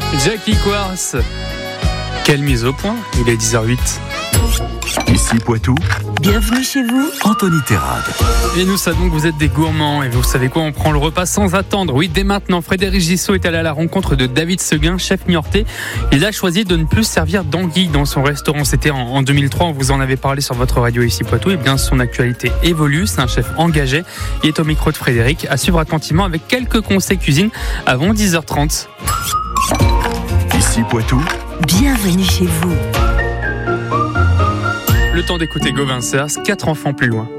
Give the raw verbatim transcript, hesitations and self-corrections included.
Jackie Quartz. Quelle mise au point, il est dix heures huit. Ici Poitou. Bienvenue chez vous, Anthony Terrade. Et nous savons que vous êtes des gourmands et vous savez quoi, on prend le repas sans attendre. Oui, dès maintenant, Frédéric Gissot est allé à la rencontre de David Seguin, chef niortais. Il a choisi de ne plus servir d'anguille dans son restaurant. C'était en, en deux mille trois, on vous en avait parlé sur votre radio ici Poitou. Et bien son actualité évolue, c'est un chef engagé. Il est au micro de Frédéric, à suivre attentivement avec quelques conseils cuisine avant dix heures trente. Ici Poitou. bienvenue chez vous. Le temps d'écouter Gauvin Cers, quatre enfants plus loin.